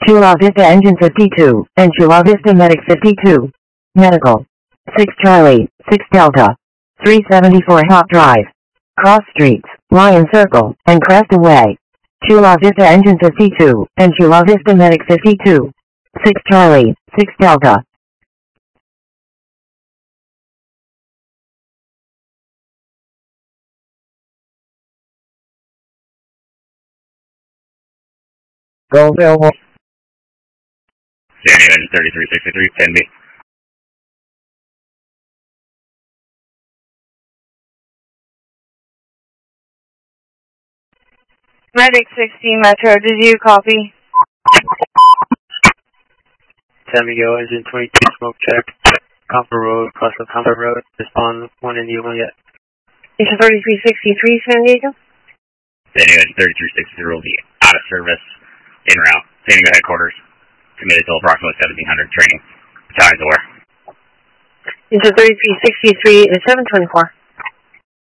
Chula Vista Engine 52, and Chula Vista Medic 52. Medical. 6 Charlie, 6 Delta. 374 Hop Drive. Cross Streets, Lion Circle, and Crest Away. Chula Vista Engine 52, and Chula Vista Medic 52. 6 Charlie, 6 Delta. Go available. Standing Engine 3363, 10B. Medic 16 Metro, did you copy? 10 go, engine 22, smoke check. Comfort Road, cross of Comfort Road, respond 1 in the 1 yet. Engine 3363, San Diego? Standing Engine 3360 will be out of service, en route, San Diego headquarters, committed till approximately 1700 training. Battalion's aware. Engine 3363 is 724.